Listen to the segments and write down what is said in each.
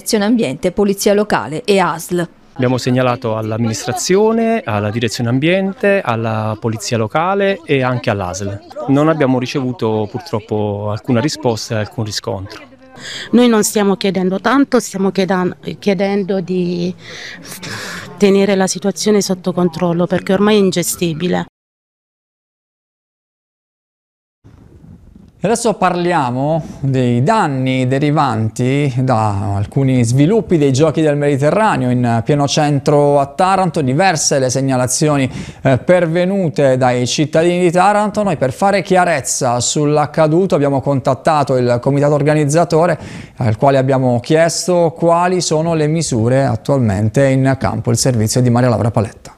Direzione Ambiente, Polizia Locale e ASL. Abbiamo segnalato all'amministrazione, alla direzione ambiente, alla polizia locale e anche all'ASL. Non abbiamo ricevuto purtroppo alcuna risposta e alcun riscontro. Noi non stiamo chiedendo tanto, stiamo chiedendo di tenere la situazione sotto controllo perché ormai è ingestibile. Adesso parliamo dei danni derivanti da alcuni sviluppi dei Giochi del Mediterraneo in pieno centro a Taranto. Diverse le segnalazioni pervenute dai cittadini di Taranto. Noi, per fare chiarezza sull'accaduto, abbiamo contattato il comitato organizzatore, al quale abbiamo chiesto quali sono le misure attualmente in campo. Il servizio di Maria Laura Paletta.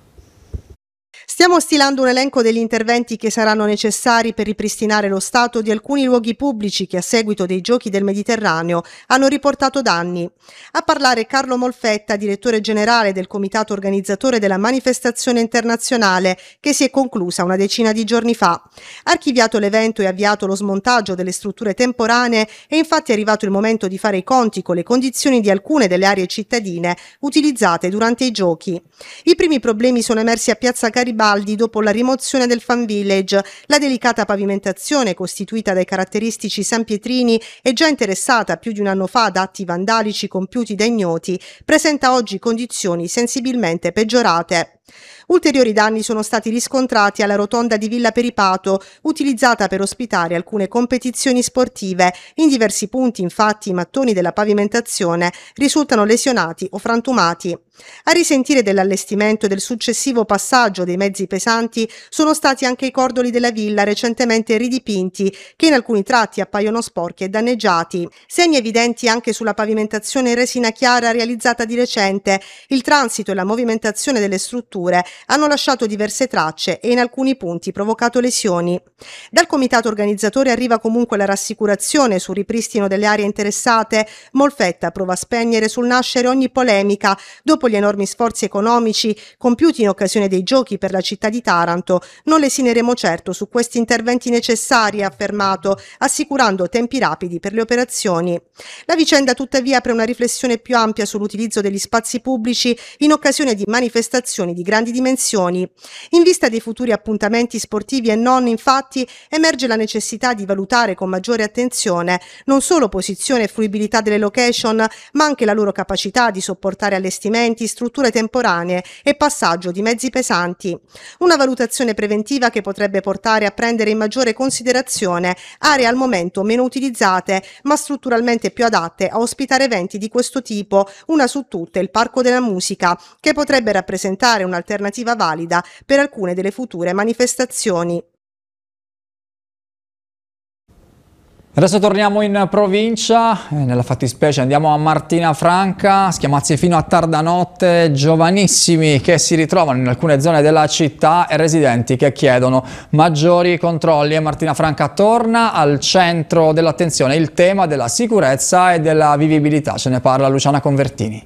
Stiamo stilando un elenco degli interventi che saranno necessari per ripristinare lo stato di alcuni luoghi pubblici che a seguito dei Giochi del Mediterraneo hanno riportato danni. A parlare Carlo Molfetta, direttore generale del comitato organizzatore della manifestazione internazionale che si è conclusa una decina di giorni fa. Archiviato l'evento e avviato lo smontaggio delle strutture temporanee, è infatti arrivato il momento di fare i conti con le condizioni di alcune delle aree cittadine utilizzate durante i Giochi. I primi problemi sono emersi a Piazza Garibaldi dopo la rimozione del Fan Village. La delicata pavimentazione, costituita dai caratteristici sanpietrini e già interessata più di un anno fa da atti vandalici compiuti da ignoti, presenta oggi condizioni sensibilmente peggiorate. Ulteriori danni sono stati riscontrati alla rotonda di Villa Peripato, utilizzata per ospitare alcune competizioni sportive. In diversi punti, infatti, i mattoni della pavimentazione risultano lesionati o frantumati. A risentire dell'allestimento e del successivo passaggio dei mezzi pesanti sono stati anche i cordoli della villa recentemente ridipinti, che in alcuni tratti appaiono sporchi e danneggiati. Segni evidenti anche sulla pavimentazione in resina chiara realizzata di recente. Il transito e la movimentazione delle strutture hanno lasciato diverse tracce e in alcuni punti provocato lesioni. Dal comitato organizzatore arriva comunque la rassicurazione sul ripristino delle aree interessate. Molfetta prova a spegnere sul nascere ogni polemica. Dopo gli enormi sforzi economici compiuti in occasione dei Giochi per la città di Taranto, non lesineremo certo su questi interventi necessari, ha affermato, assicurando tempi rapidi per le operazioni. La vicenda tuttavia apre una riflessione più ampia sull'utilizzo degli spazi pubblici in occasione di manifestazioni di grandi dimensioni. In vista dei futuri appuntamenti sportivi e non, infatti, emerge la necessità di valutare con maggiore attenzione non solo posizione e fruibilità delle location, ma anche la loro capacità di sopportare allestimenti, strutture temporanee e passaggio di mezzi pesanti. Una valutazione preventiva che potrebbe portare a prendere in maggiore considerazione aree al momento meno utilizzate, ma strutturalmente più adatte a ospitare eventi di questo tipo, una su tutte il Parco della Musica, che potrebbe rappresentare un'alternativa valida per alcune delle future manifestazioni. Adesso torniamo in provincia, nella fattispecie andiamo a Martina Franca. Schiamazzi fino a tarda notte, giovanissimi che si ritrovano in alcune zone della città e residenti che chiedono maggiori controlli. E Martina Franca torna al centro dell'attenzione il tema della sicurezza e della vivibilità. Ce ne parla Luciana Convertini.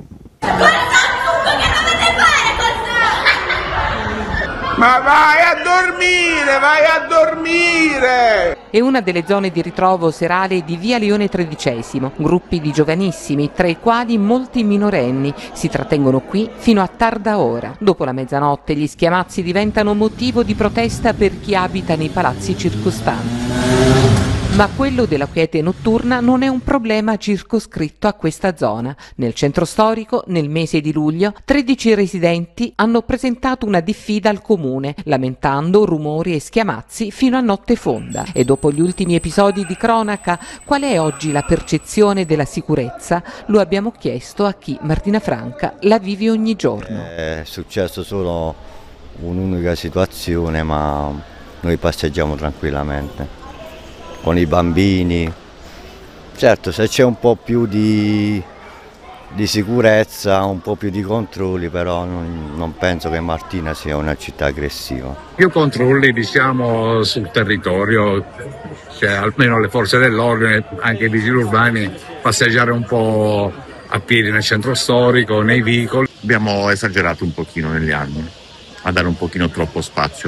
Ma vai a dormire! È una delle zone di ritrovo serale di via Leone XIII. Gruppi di giovanissimi, tra i quali molti minorenni, si trattengono qui fino a tarda ora. Dopo la mezzanotte gli schiamazzi diventano motivo di protesta per chi abita nei palazzi circostanti. Ma quello della quiete notturna non è un problema circoscritto a questa zona. Nel centro storico, nel mese di luglio, 13 residenti hanno presentato una diffida al comune, lamentando rumori e schiamazzi fino a notte fonda. E dopo gli ultimi episodi di cronaca, qual è oggi la percezione della sicurezza? Lo abbiamo chiesto a chi, Martina Franca, la vive ogni giorno. È successo solo un'unica situazione, ma noi passeggiamo tranquillamente con i bambini. Certo, se c'è un po' più di sicurezza, un po' più di controlli, però non penso che Martina sia una città aggressiva. Più controlli, diciamo, sul territorio, cioè almeno le forze dell'ordine, anche i vigili urbani, passeggiare un po' a piedi nel centro storico, nei vicoli. Abbiamo esagerato un pochino negli anni, a dare un pochino troppo spazio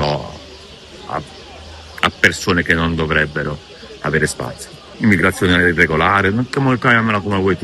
a persone che non dovrebbero avere spazio. Immigrazione irregolare, chiamiamola come vuoi tu.